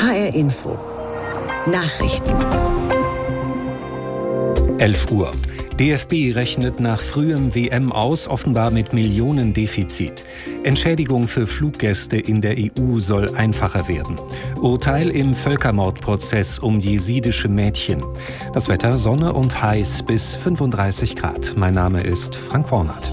HR Info. Nachrichten. 11 Uhr. DFB rechnet nach frühem WM-Aus offenbar mit Millionendefizit. Entschädigung für Fluggäste in der EU soll einfacher werden. Urteil im Völkermordprozess um jesidische Mädchen. Das Wetter Sonne und heiß bis 35 Grad. Mein Name ist Frank Wornert.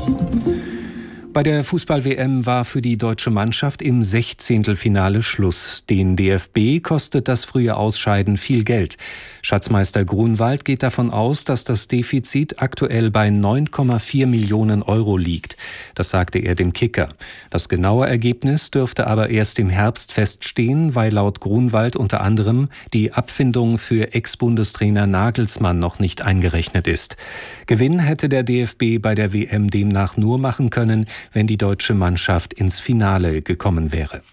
Bei der Fußball-WM war für die deutsche Mannschaft im 16. Schluss. Den DFB kostet das frühe Ausscheiden viel Geld. Schatzmeister Grunwald geht davon aus, dass das Defizit aktuell bei 9,4 Millionen Euro liegt. Das sagte er dem Kicker. Das genaue Ergebnis dürfte aber erst im Herbst feststehen, weil laut Grunwald unter anderem die Abfindung für Ex-Bundestrainer Nagelsmann noch nicht eingerechnet ist. Gewinn hätte der DFB bei der WM demnach nur machen können, wenn die deutsche Mannschaft ins Finale gekommen wäre.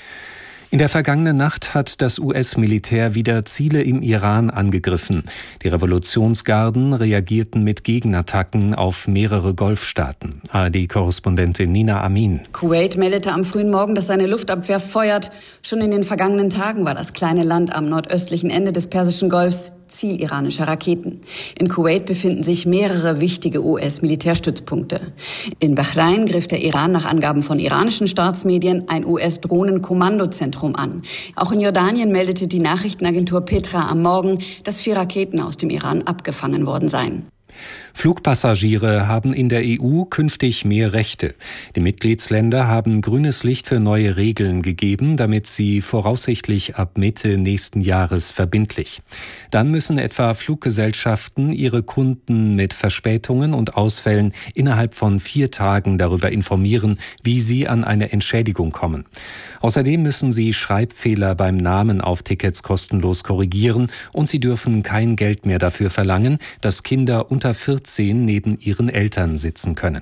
In der vergangenen Nacht hat das US-Militär wieder Ziele im Iran angegriffen. Die Revolutionsgarden reagierten mit Gegenattacken auf mehrere Golfstaaten. ARD-Korrespondentin Nina Amin. Kuwait meldete am frühen Morgen, dass seine Luftabwehr feuert. Schon in den vergangenen Tagen war das kleine Land am nordöstlichen Ende des Persischen Golfs Ziel iranischer Raketen. In Kuwait befinden sich mehrere wichtige US-Militärstützpunkte. In Bahrain griff der Iran nach Angaben von iranischen Staatsmedien ein US-Drohnenkommandozentrum an. Auch in Jordanien meldete die Nachrichtenagentur Petra am Morgen, dass 4 Raketen aus dem Iran abgefangen worden seien. Flugpassagiere haben in der EU künftig mehr Rechte. Die Mitgliedsländer haben grünes Licht für neue Regeln gegeben, damit sie voraussichtlich ab Mitte nächsten Jahres verbindlich. Dann müssen etwa Fluggesellschaften ihre Kunden mit Verspätungen und Ausfällen innerhalb von 4 Tagen darüber informieren, wie sie an eine Entschädigung kommen. Außerdem müssen sie Schreibfehler beim Namen auf Tickets kostenlos korrigieren und sie dürfen kein Geld mehr dafür verlangen, dass Kinder unter 14 neben ihren Eltern sitzen können.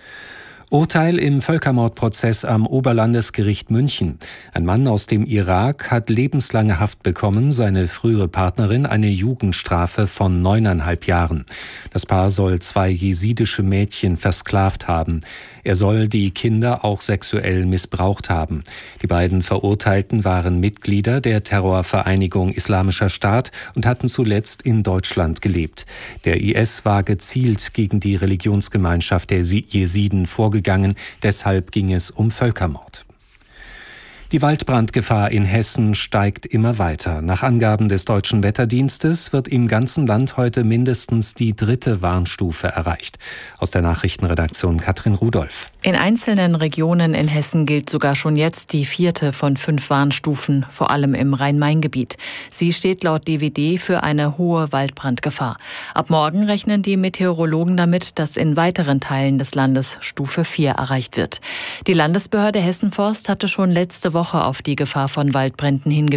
Urteil im Völkermordprozess am Oberlandesgericht München. Ein Mann aus dem Irak hat lebenslange Haft bekommen, seine frühere Partnerin eine Jugendstrafe von 9,5 Jahren. Das Paar soll 2 jesidische Mädchen versklavt haben. Er soll die Kinder auch sexuell missbraucht haben. Die beiden Verurteilten waren Mitglieder der Terrorvereinigung Islamischer Staat und hatten zuletzt in Deutschland gelebt. Der IS war gezielt gegen die Religionsgemeinschaft der Jesiden vorgegangen, deshalb ging es um Völkermord. Die Waldbrandgefahr in Hessen steigt immer weiter. Nach Angaben des Deutschen Wetterdienstes wird im ganzen Land heute mindestens die 3. Warnstufe erreicht. Aus der Nachrichtenredaktion Katrin Rudolph. In einzelnen Regionen in Hessen gilt sogar schon jetzt die 4. von 5 Warnstufen, vor allem im Rhein-Main-Gebiet. Sie steht laut DWD für eine hohe Waldbrandgefahr. Ab morgen rechnen die Meteorologen damit, dass in weiteren Teilen des Landes Stufe 4 erreicht wird. Die Landesbehörde Hessen-Forst hatte schon letzte Woche auf die Gefahr von Waldbränden hingewiesen.